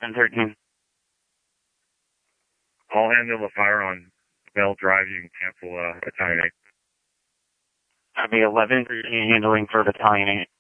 1013. I'll handle the fire on Bell Drive. You can cancel Battalion 8. That'd be 11 handling for Battalion 8.